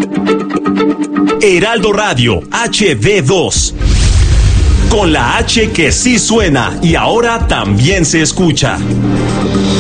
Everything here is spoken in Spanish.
Heraldo Radio, HD2. Con la H que sí suena y ahora también se escucha.